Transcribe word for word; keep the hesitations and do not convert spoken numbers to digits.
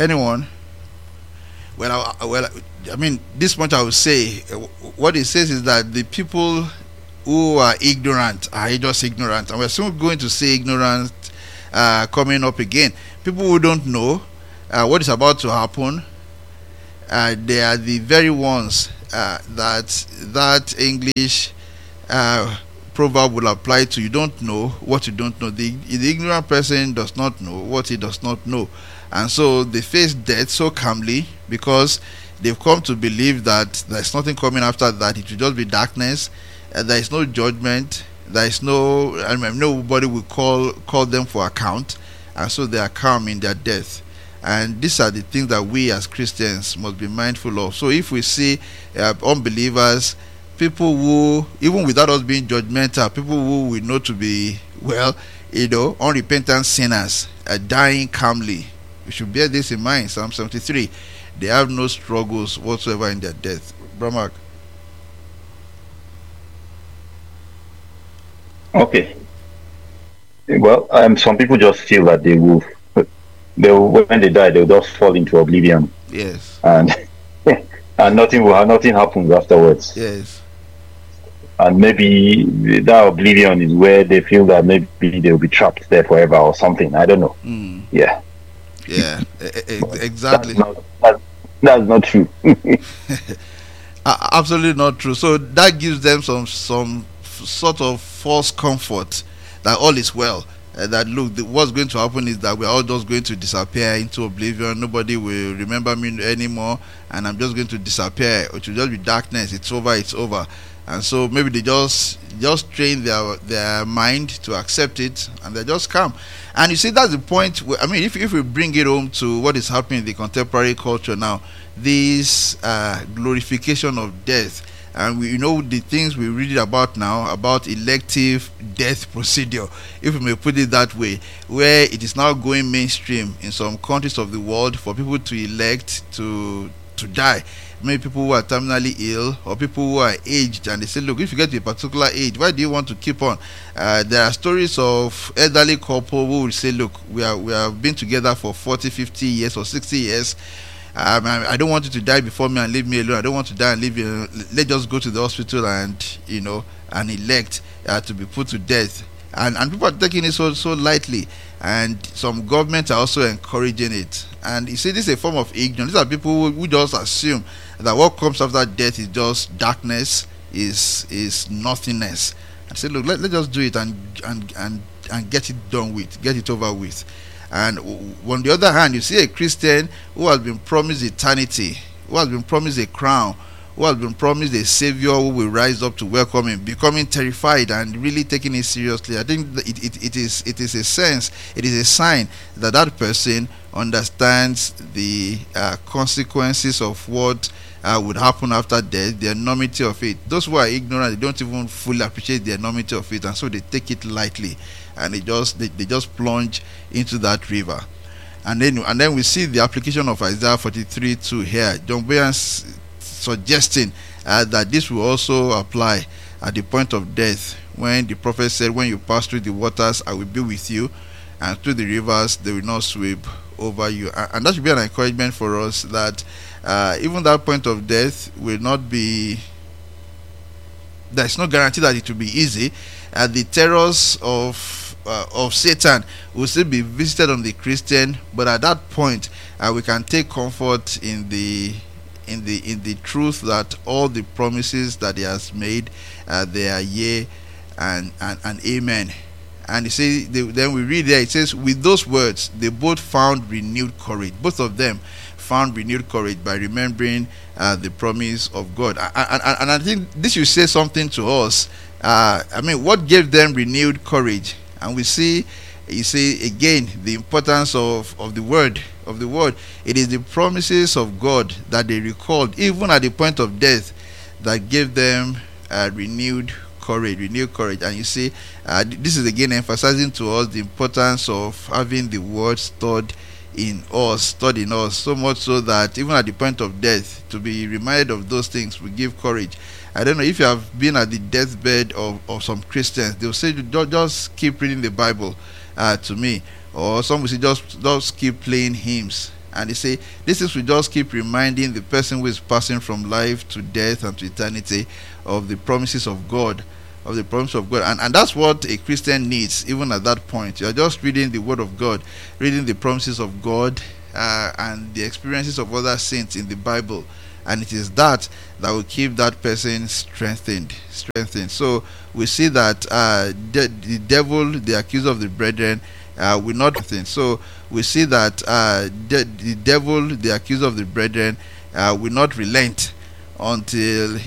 Anyone? Well, I, well, I mean, this point I would say, uh, what it says is that the people who are ignorant are just ignorant, and we're soon going to see ignorant uh, coming up again. People who don't know uh, what is about to happen, uh, they are the very ones uh, that that English uh, proverb will apply to. You don't know what you don't know. The, the ignorant person does not know what he does not know, and so they face death so calmly because they've come to believe that there's nothing coming after that. It will just be darkness. Uh, there is no judgment. There is no, I mean, nobody will call call them for account, and so they are calm in their death. And these are the things that we as Christians must be mindful of. So if we see uh, unbelievers, people who, even without us being judgmental, people who we know to be, well, you know, unrepentant sinners, uh, dying calmly, we should bear this in mind. Psalm seventy-three, they have no struggles whatsoever in their death. Brahmak. Okay. Well, um, some people just feel that they will, they will, when they die, they'll just fall into oblivion. Yes. And and nothing will, nothing happens afterwards. Yes. And maybe that oblivion is where they feel that maybe they'll be trapped there forever or something. I don't know. Mm. Yeah. Yeah. e- e- exactly. That's not, that, that's not true. Uh, absolutely not true. So that gives them some some f- sort of false comfort that all is well. Uh, that look, the, what's going to happen is that we're all just going to disappear into oblivion. Nobody will remember me anymore, and I'm just going to disappear. It will just be darkness. It's over. It's over. And so maybe they just just train their their mind to accept it, and they just come. And you see, that's the point. Where, I mean, if if we bring it home to what is happening in the contemporary culture now, this uh, glorification of death, and we you know the things we read about now about elective death procedure, if we may put it that way, where it is now going mainstream in some countries of the world for people to elect to to die. Maybe people who are terminally ill or people who are aged, and they say, look, if you get to a particular age, why do you want to keep on? Uh, there are stories of elderly couple who will say, look, we are we have been together for forty, fifty years or sixty years. Um, I, I don't want you to die before me and leave me alone. I don't want to die and leave you. Let's just go to the hospital and, you know, and elect uh, to be put to death. And and people are taking it so so lightly, and some governments are also encouraging it. And you see, this is a form of ignorance. These are people who, who just assume that what comes after death is just darkness, is is nothingness. And say, look, let, let's just do it and and and and get it done with, get it over with. And on the other hand, you see a Christian who has been promised eternity, who has been promised a crown, who has been promised a savior who will rise up to welcome him, becoming terrified and really taking it seriously. I think that it, it, it is it is a sense, it is a sign that that person understands the uh, consequences of what uh, would happen after death, the enormity of it. Those who are ignorant, they don't even fully appreciate the enormity of it, and so they take it lightly, and they just they, they just plunge into that river. And then and then we see the application of Isaiah forty-three two here. John Bunyan suggesting uh, that this will also apply at the point of death, when the prophet said, when you pass through the waters, I will be with you, and through the rivers, they will not sweep over you. And that should be an encouragement for us, that uh, even that point of death will not be, there's no guarantee that it will be easy. Uh, the terrors of uh, of Satan will still be visited on the Christian, but at that point uh, we can take comfort in the in the in the truth that all the promises that he has made, uh, they are yea and, and and amen. And you see, they, then we read there, it says, with those words they both found renewed courage. Both of them found renewed courage by remembering uh, the promise of God. And, and, and I think this should say something to us. uh, I mean, what gave them renewed courage? And we see, you see again, the importance of, of the word of the word. It is the promises of God that they recalled even at the point of death that gave them uh, renewed courage renewed courage. And you see, uh, this is again emphasizing to us the importance of having the word stored in us stored in us so much so that even at the point of death, to be reminded of those things will give courage. I don't know if you have been at the deathbed of, of some Christians. They'll say, just keep reading the Bible uh, to me. Or some will say, just, just keep playing hymns. And he say this is we just keep reminding the person who is passing from life to death and to eternity of the promises of God, of the promise of God. And, and that's what a Christian needs, even at that point. You're just reading the word of God, reading the promises of God, uh, and the experiences of other saints in the Bible. And it is that that will keep that person strengthened. Strengthened. So we see that uh, the, the devil, the accuser of the brethren, uh, will not strengthen. So we see that uh, the, the devil, the accuser of the brethren, uh, will not relent until